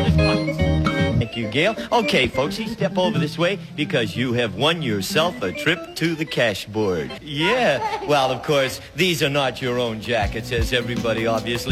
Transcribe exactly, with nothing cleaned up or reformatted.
driver's pockets. Thank you, Gail. Okay, folks, you step over this way because you have won yourself a trip to the cash board. Yeah. Well, of course, these are not your own jackets, as everybody obviously